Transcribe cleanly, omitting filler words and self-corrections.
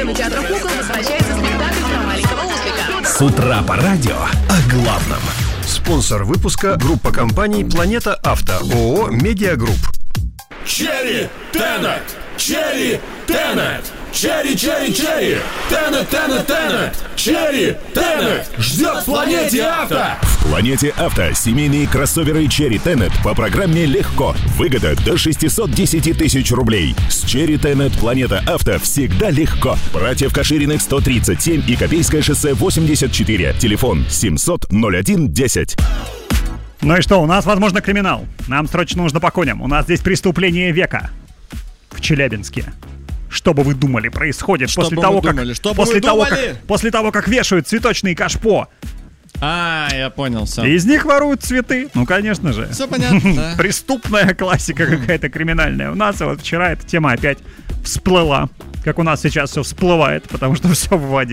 Кинотеатр «Кукол» возвращается спектакль про маленького ослика. С утра по радио о главном. Спонсор выпуска — группа компаний «Планета Авто», ООО «Медиагрупп». Черри Тенет! Черри Тенет! Черри, черри, черри! Тенет, Тенет, Тенет! Черри Тенет! Ждет в Планете Авто! В Планете Авто семейные кроссоверы Черри Тенет по программе «Легко». Выгода до 610 тысяч рублей. С Черри Тенет Планета Авто всегда легко. Братьев Кашириных 137 и Копейское шоссе 84. Телефон 700-01-10. Ну и что, у нас, возможно, криминал. Нам срочно нужно по коням. У нас здесь преступление века в Челябинске. Что бы вы думали, происходит после того, как вешают цветочные кашпо? Я понял, все. Из них воруют цветы. Ну, конечно же. Все понятно, да. Преступная классика какая-то криминальная. У нас вот вчера эта тема опять всплыла. Как у нас сейчас все всплывает, потому что все в воде.